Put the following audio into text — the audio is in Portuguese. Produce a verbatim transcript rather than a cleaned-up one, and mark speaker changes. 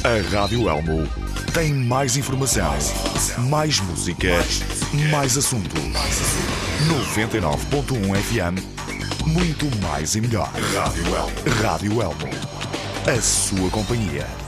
Speaker 1: A Rádio Elmo tem mais informação, mais música, mais assunto. noventa e nove ponto um F M, muito mais e melhor. Rádio Elmo. Rádio Elmo. A sua companhia.